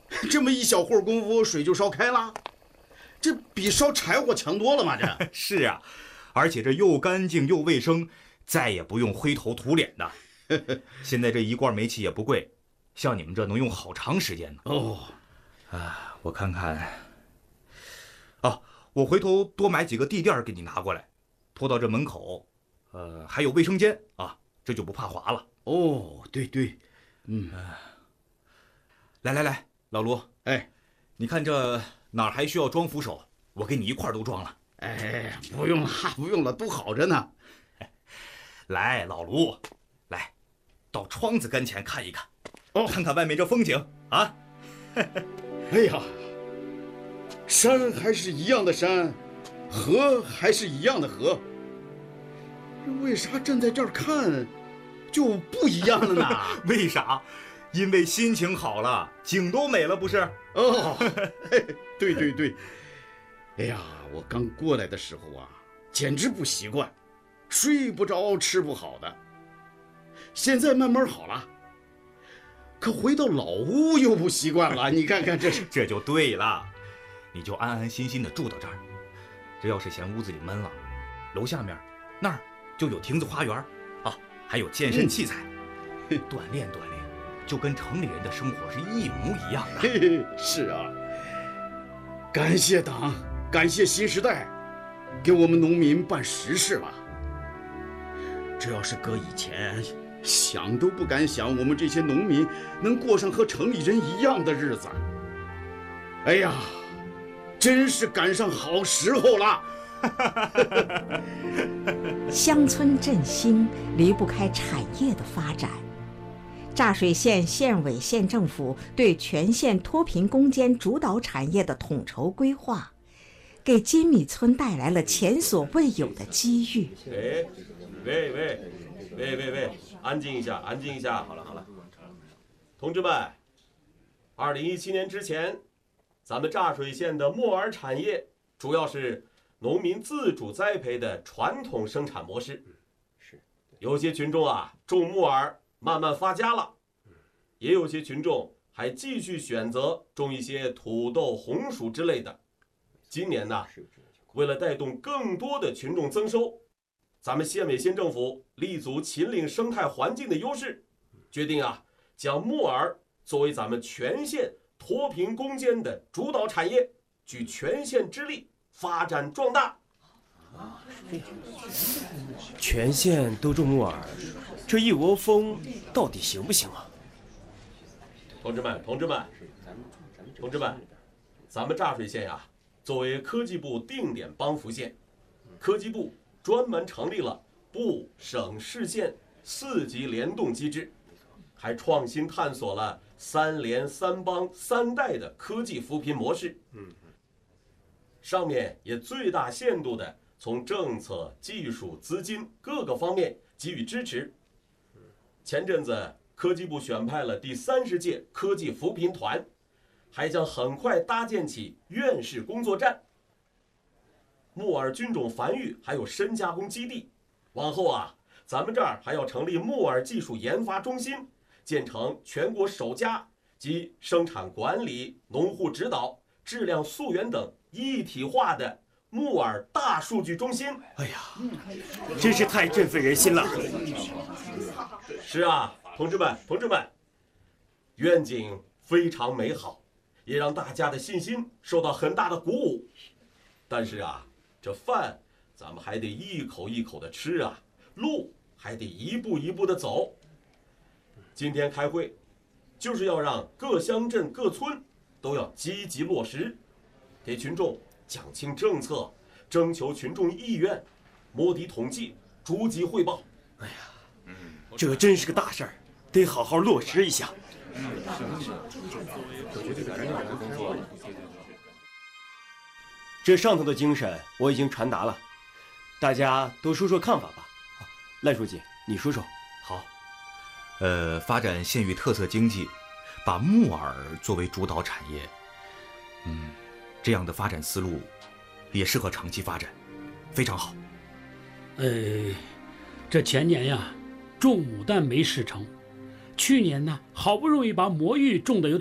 这么一小会儿功夫，水就烧开了，这比烧柴火强多了嘛！这是啊，而且这又干净又卫生，再也不用灰头土脸的。现在这一罐煤气也不贵，像你们这能用好长时间呢。 哦， 啊，我看看。啊，我回头多买几个地垫给你拿过来，拖到这门口。还有卫生间啊，这就不怕滑了。 哦，对， 来，老卢， 哎， 你看这哪儿还需要装扶手，我给你一块都装了。 哎，不用了，都好着呢。 来，老卢，来，到窗子跟前看一看，看看外面这风景啊。 哎呀，山还是一样的山，河还是一样的河，为啥站在这儿看就不一样了呢？ 为啥？因为心情好了，景都美了，不是？ 哦，对。哎呀，我刚过来的时候啊，简直不习惯，睡不着，吃不好的。现在慢慢好了，可回到老屋又不习惯了。你看看这是， 这就对了，你就安安心心的住到这儿。这要是嫌屋子里闷了，楼下面那儿就有亭子花园啊，还有健身器材，锻炼锻炼，就跟城里人的生活是一模一样的。 是啊，感谢党，感谢新时代，给我们农民办实事了。这要是搁以前，想都不敢想，我们这些农民能过上和城里人一样的日子。哎呀，真是赶上好时候了。 乡村振兴离不开产业的发展。柞水县县委县政府对全县脱贫攻坚主导产业的统筹规划，给金米村带来了前所未有的机遇。 喂，安静一下，好了，同志们，2017年之前，咱们柞水县的木耳产业主要是农民自主栽培的传统生产模式。是，有些群众啊种木耳慢慢发家了，也有些群众还继续选择种一些土豆、红薯之类的。今年呢，为了带动更多的群众增收，咱们县委县政府立足秦岭生态环境的优势，决定啊将木耳作为咱们全县脱贫攻坚的主导产业，举全县之力发展壮大。 全县都种木耳，这一窝蜂到底行不行啊？ 同志们，咱们柞水县呀，作为科技部定点帮扶县，科技部专门成立了部、省、市、县4级联动机制，还创新探索了3联、3帮、3带的科技扶贫模式。上面也最大限度地从政策、技术、资金各个方面给予支持。前阵子科技部选派了第30届科技扶贫团，还将很快搭建起院士工作站。木耳菌种繁育还有深加工基地，往后啊，咱们这儿还要成立木耳技术研发中心，建成全国首家集生产管理、农户指导、质量溯源等一体化的木耳大数据中心。 哎呀，真是太振奋人心了。 是啊，同志们，愿景非常美好，也让大家的信心受到很大的鼓舞。但是啊，这饭咱们还得一口一口的吃啊，路还得一步一步的走。今天开会，就是要让各乡镇各村都要积极落实，给群众讲清政策，征求群众意愿，摸底统计，逐级汇报。 哎呀，这真是个大事儿，得好好落实一下。这上头的精神我已经传达了，大家都说说看法吧。赖书记，你说说。 好，发展县域特色经济，把木耳作为主导产业，这样的发展思路也适合长期发展，非常好。 这前年呀，种牡丹没事成，去年呢，好不容易把魔芋种得有点